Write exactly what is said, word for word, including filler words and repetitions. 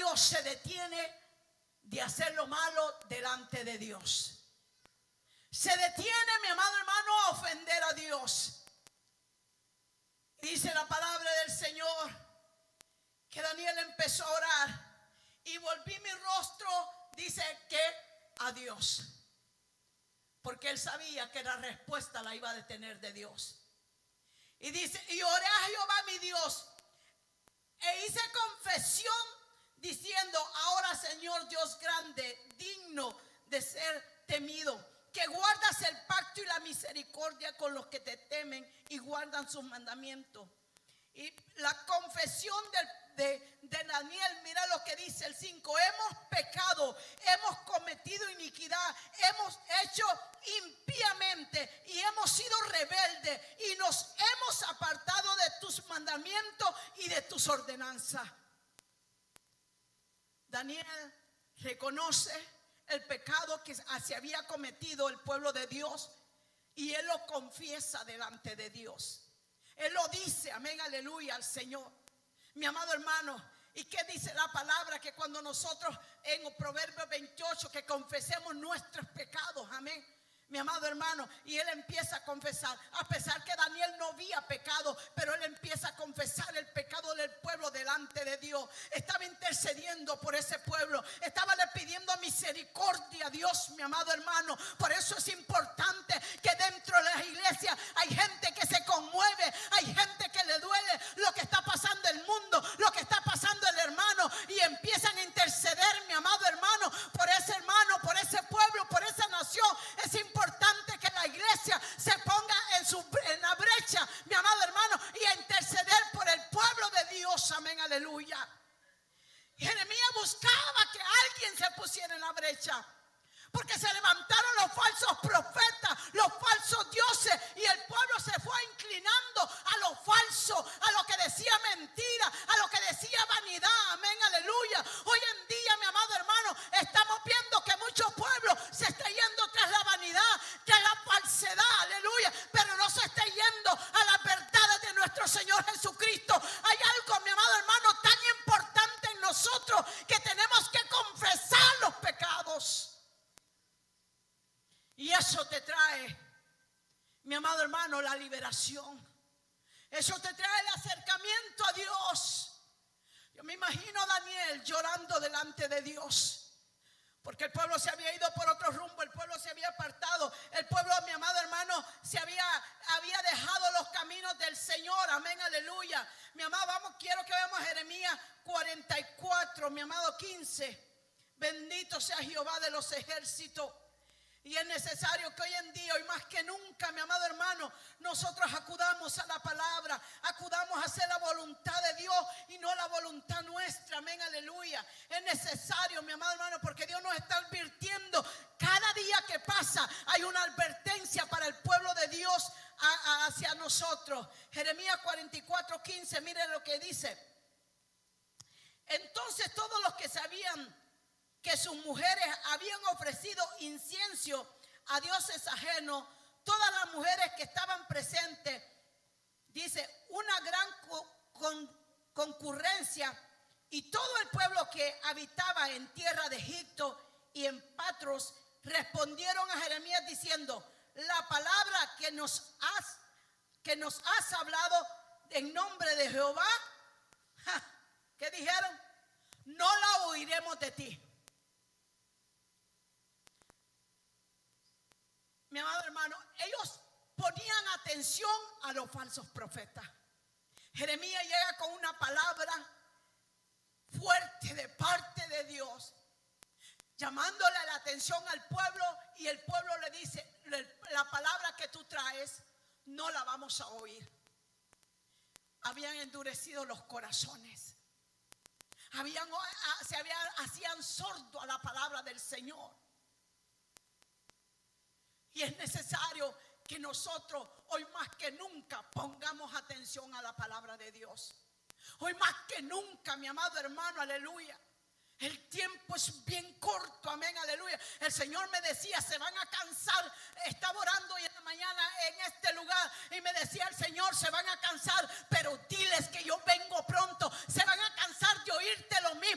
malo se detiene de hacer lo malo delante de Dios. Se detiene, mi amado hermano, a ofender a Dios. Dice la palabra del Señor que Daniel empezó a orar y volví mi rostro, dice que a Dios, porque él sabía que la respuesta la iba a tener de Dios. Y dice, y oré a Jehová mi Dios e hice confesión diciendo, ahora Señor Dios grande, digno de ser temido, que guardas el pacto y la misericordia con los que te temen y guardan sus mandamientos. Y la confesión del, de, de Daniel, mira lo que dice el cinco: hemos pecado, hemos cometido iniquidad, hemos hecho impíamente y hemos sido rebeldes y nos hemos apartado de tus mandamientos y de tus ordenanzas. Daniel reconoce el pecado que se había cometido el pueblo de Dios y él lo confiesa delante de Dios. Él lo dice, amén, aleluya, al Señor. Mi amado hermano, ¿y qué dice la palabra? Que cuando nosotros en Proverbios veintiocho que confesemos nuestros pecados, amén, mi amado hermano, y él empieza a confesar, a pesar que Daniel no había pecado, pero él empieza a confesar el pecado del pueblo delante de Dios. Estaba intercediendo por ese pueblo, estaba le pidiendo misericordia a Dios, mi amado hermano. Por eso es importante que dentro de la iglesia hay gente que se conmueve, hay gente que le duele lo que está pasando en el mundo, lo que está pasando el hermano, y empiezan a interceder, mi amado hermano, por ese hermano, por ese pueblo, por esa nación. Es importante importante que la iglesia se ponga en, su, en la brecha, mi amado hermano, y a interceder por el pueblo de Dios, amén, aleluya. Jeremías buscaba que alguien se pusiera en la brecha, porque se levantaron los falsos profetas, los falsos dioses, y el pueblo se fue inclinando a lo falso, a lo que decía mentira, a lo que decía vanidad, amén, aleluya. Hoy en día, mi amado hermano, estamos viendo que muchos pueblos se están yendo tras la vanidad, tras la falsedad, aleluya, pero no se está yendo a las verdades de nuestro Señor Jesucristo. Hay algo, mi amado hermano, tan importante en nosotros que tenemos que confesar los pecados. Y eso te trae, mi amado hermano, la liberación. Eso te trae el acercamiento a Dios. Yo me imagino a Daniel llorando delante de Dios, porque el pueblo se había ido por otro rumbo, el pueblo se había apartado, el pueblo, mi amado hermano, se había, había dejado los caminos del Señor, amén, aleluya. Mi amado, vamos, quiero que veamos Jeremías cuarenta y cuatro, mi amado quince. Bendito sea Jehová de los ejércitos. Y es necesario que hoy en día, hoy más que nunca, mi amado hermano, nosotros acudamos a la palabra, acudamos a hacer la voluntad de Dios y no la voluntad nuestra, amén, aleluya. Es necesario, mi amado hermano, porque Dios nos está advirtiendo. Cada día que pasa hay una advertencia para el pueblo de Dios a, a, hacia nosotros. Jeremías cuarenta y cuatro, quince, mire lo que dice. Entonces todos los que sabían que sus mujeres habían ofrecido incienso a dioses ajenos, todas las mujeres que estaban presentes, dice, una gran co- con, concurrencia, y todo el pueblo que habitaba en tierra de Egipto y en Patros respondieron a Jeremías diciendo, la palabra que nos has, que nos has hablado en nombre de Jehová, ja, ¿qué dijeron? No la oiremos de ti. Mi amado hermano, ellos ponían atención a los falsos profetas. Jeremías llega con una palabra fuerte de parte de Dios, llamándole la atención al pueblo, y el pueblo le dice, la palabra que tú traes no la vamos a oír. Habían endurecido los corazones, habían, se habían, hacían sordo a la palabra del Señor. Y es necesario que nosotros hoy más que nunca pongamos atención a la palabra de Dios. Hoy más que nunca, mi amado hermano, aleluya. El tiempo es bien corto, amén, aleluya. El Señor me decía, se van a cansar. Estaba orando hoy en la mañana en este lugar y me decía el Señor, se van a cansar, pero diles que yo vengo pronto. Se van a cansar de oírte lo mismo.